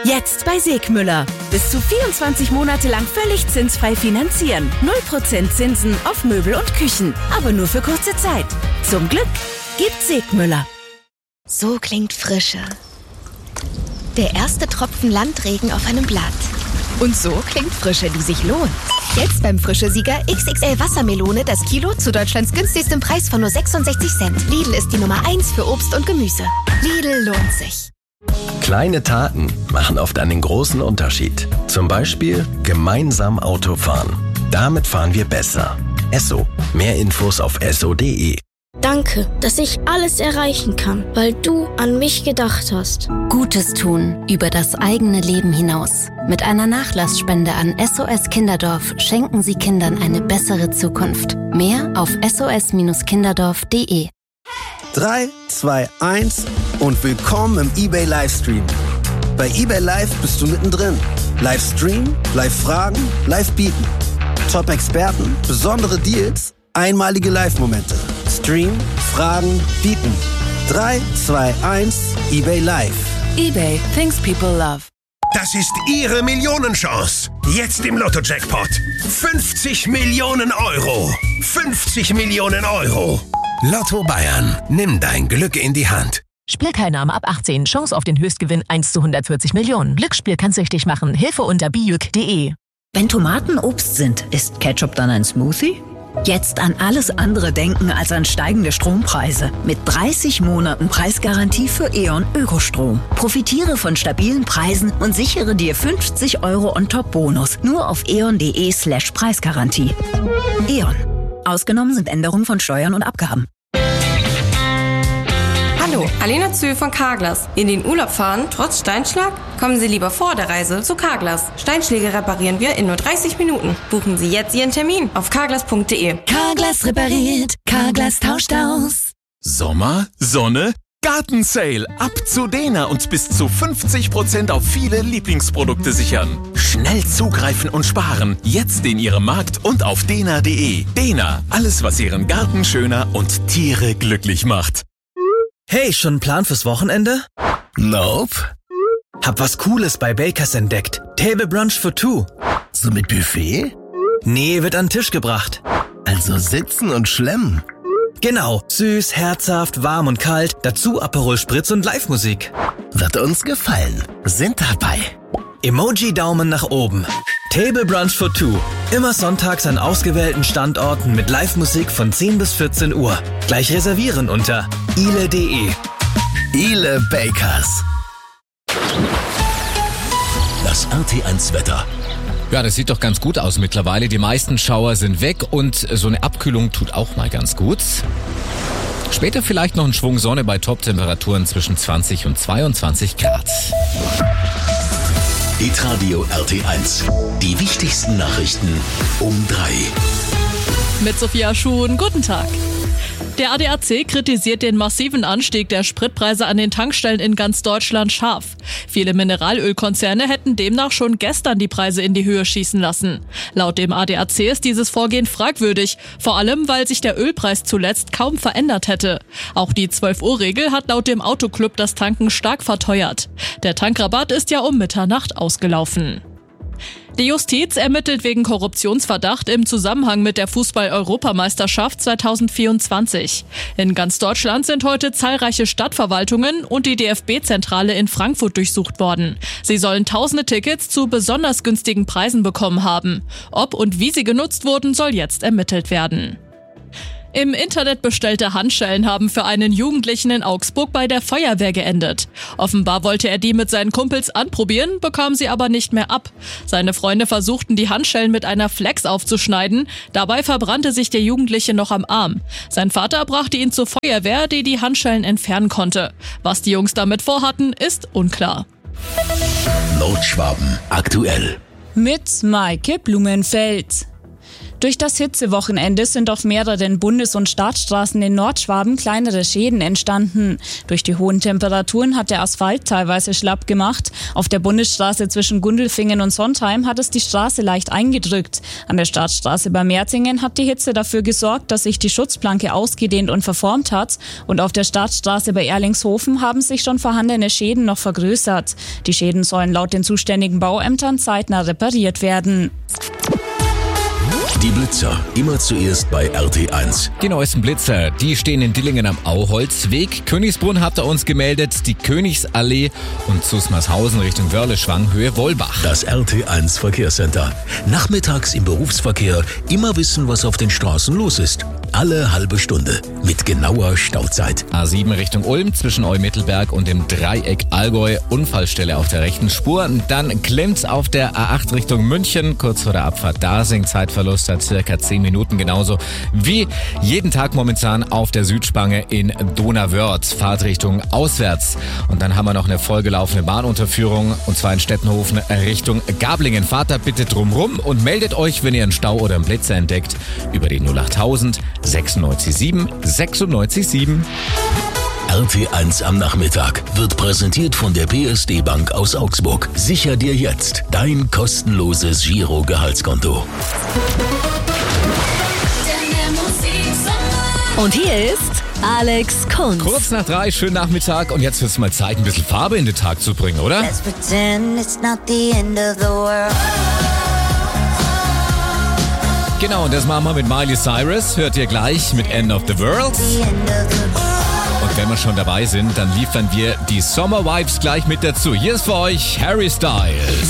Jetzt bei Segmüller. Bis zu 24 Monate lang völlig zinsfrei finanzieren. 0% Zinsen auf Möbel und Küchen. Aber nur für kurze Zeit. Zum Glück gibt's Segmüller. So klingt Frische. Der erste Tropfen Landregen auf einem Blatt. Und so klingt Frische, die sich lohnt. Jetzt beim Frische-Sieger XXL Wassermelone das Kilo zu Deutschlands günstigstem Preis von nur 66 Cent. Lidl ist die Nummer 1 für Obst und Gemüse. Lidl lohnt sich. Kleine Taten machen oft einen großen Unterschied. Zum Beispiel gemeinsam Auto fahren. Damit fahren wir besser. Esso. Mehr Infos auf esso.de. Danke, dass ich alles erreichen kann, weil du an mich gedacht hast. Gutes tun über das eigene Leben hinaus. Mit einer Nachlassspende an SOS Kinderdorf schenken Sie Kindern eine bessere Zukunft. Mehr auf sos-kinderdorf.de. 3, 2, 1 und willkommen im eBay Livestream. Bei eBay Live bist du mittendrin. Livestream, Live-Fragen, Live-Bieten. Top-Experten, besondere Deals, einmalige Live-Momente. Stream, Fragen, Bieten. 3, 2, 1, eBay Live. eBay, things people love. Das ist Ihre Millionenchance. Jetzt im Lotto-Jackpot. 50 Millionen Euro. 50 Millionen Euro. Lotto Bayern. Nimm dein Glück in die Hand. Spielteilnahme ab 18. Chance auf den Höchstgewinn 1 zu 140 Millionen. Glücksspiel kann süchtig machen. Hilfe unter bijuk.de. Wenn Tomaten Obst sind, ist Ketchup dann ein Smoothie? Jetzt an alles andere denken als an steigende Strompreise. Mit 30 Monaten Preisgarantie für E.ON Ökostrom. Profitiere von stabilen Preisen und sichere dir 50 € on-top-Bonus. Nur auf eon.de/Preisgarantie. E.ON. Ausgenommen sind Änderungen von Steuern und Abgaben. Hallo, Alena Zühl von Carglass. In den Urlaub fahren, trotz Steinschlag? Kommen Sie lieber vor der Reise zu Carglass. Steinschläge reparieren wir in nur 30 Minuten. Buchen Sie jetzt Ihren Termin auf carglass.de. Carglass repariert, Carglass tauscht aus. Sommer, Sonne, Gartensale. Ab zu Dena und bis zu 50% auf viele Lieblingsprodukte sichern. Schnell zugreifen und sparen. Jetzt in Ihrem Markt und auf dena.de. Dena, alles was Ihren Garten schöner und Tiere glücklich macht. Hey, schon einen Plan fürs Wochenende? Nope. Hab was Cooles bei Bakers entdeckt. Table Brunch for two. So mit Buffet? Nee, wird an den Tisch gebracht. Also sitzen und schlemmen. Genau. Süß, herzhaft, warm und kalt. Dazu Aperol Spritz und Live-Musik. Wird uns gefallen. Sind dabei. Emoji-Daumen nach oben. Table Brunch for two. Immer sonntags an ausgewählten Standorten mit Live-Musik von 10 bis 14 Uhr. Gleich reservieren unter ile.de. Ile Bakers. Das RT1-Wetter. Ja, das sieht doch ganz gut aus mittlerweile. Die meisten Schauer sind weg und so eine Abkühlung tut auch mal ganz gut. Später vielleicht noch ein Schwung Sonne bei Top-Temperaturen zwischen 20 und 22 Grad. Hitradio RT1. Die wichtigsten Nachrichten um 3. Mit Sophia Schuhn, guten Tag. Der ADAC kritisiert den massiven Anstieg der Spritpreise an den Tankstellen in ganz Deutschland scharf. Viele Mineralölkonzerne hätten demnach schon gestern die Preise in die Höhe schießen lassen. Laut dem ADAC ist dieses Vorgehen fragwürdig, vor allem weil sich der Ölpreis zuletzt kaum verändert hätte. Auch die 12-Uhr-Regel hat laut dem Autoclub das Tanken stark verteuert. Der Tankrabatt ist ja um Mitternacht ausgelaufen. Die Justiz ermittelt wegen Korruptionsverdacht im Zusammenhang mit der Fußball-Europameisterschaft 2024. In ganz Deutschland sind heute zahlreiche Stadtverwaltungen und die DFB-Zentrale in Frankfurt durchsucht worden. Sie sollen tausende Tickets zu besonders günstigen Preisen bekommen haben. Ob und wie sie genutzt wurden, soll jetzt ermittelt werden. Im Internet bestellte Handschellen haben für einen Jugendlichen in Augsburg bei der Feuerwehr geendet. Offenbar wollte er die mit seinen Kumpels anprobieren, bekam sie aber nicht mehr ab. Seine Freunde versuchten, die Handschellen mit einer Flex aufzuschneiden. Dabei verbrannte sich der Jugendliche noch am Arm. Sein Vater brachte ihn zur Feuerwehr, die die Handschellen entfernen konnte. Was die Jungs damit vorhatten, ist unklar. Nordschwaben aktuell. Mit Maike Blumenfeld. Durch das Hitzewochenende sind auf mehreren Bundes- und Staatsstraßen in Nordschwaben kleinere Schäden entstanden. Durch die hohen Temperaturen hat der Asphalt teilweise schlapp gemacht. Auf der Bundesstraße zwischen Gundelfingen und Sontheim hat es die Straße leicht eingedrückt. An der Staatsstraße bei Merzingen hat die Hitze dafür gesorgt, dass sich die Schutzplanke ausgedehnt und verformt hat. Und auf der Staatsstraße bei Erlingshofen haben sich schon vorhandene Schäden noch vergrößert. Die Schäden sollen laut den zuständigen Bauämtern zeitnah repariert werden. Die Blitzer, immer zuerst bei RT1. Die neuesten Blitzer, die stehen in Dillingen am Auholzweg. Königsbrunn habt ihr uns gemeldet, die Königsallee und Zusmarshausen Richtung Wörleschwang, Höhe Wollbach. Das RT1 Verkehrscenter. Nachmittags im Berufsverkehr immer wissen, was auf den Straßen los ist. Alle halbe Stunde mit genauer Stauzeit. A7 Richtung Ulm zwischen Eumittelberg und dem Dreieck Allgäu. Unfallstelle auf der rechten Spur. Dann klemmt's auf der A8 Richtung München. Kurz vor der Abfahrt Dasing. Zeitverlust hat circa 10 Minuten. Genauso wie jeden Tag momentan auf der Südspange in Donauwörth. Fahrtrichtung auswärts. Und dann haben wir noch eine vollgelaufene Bahnunterführung. Und zwar in Stettenhofen Richtung Gablingen. Fahrt da bitte drumrum und meldet euch, wenn ihr einen Stau oder einen Blitzer entdeckt, über die 08000 967 967. RT1 am Nachmittag wird präsentiert von der PSD Bank aus Augsburg. Sicher dir jetzt dein kostenloses Giro-Gehaltskonto. Und hier ist Alex Kunz. Kurz nach 3, schönen Nachmittag. Und jetzt wird es mal Zeit, ein bisschen Farbe in den Tag zu bringen, oder? Let's pretend it's not the end of the world. Genau, und das machen wir mit Miley Cyrus. Hört ihr gleich mit End of the World. Und wenn wir schon dabei sind, dann liefern wir die Sommer-Vibes gleich mit dazu. Hier ist für euch Harry Styles.